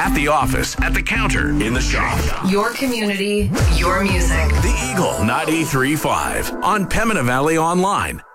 At the office, at the counter, in the shop. Your community, your music. The Eagle 93.5 on Pembina Valley Online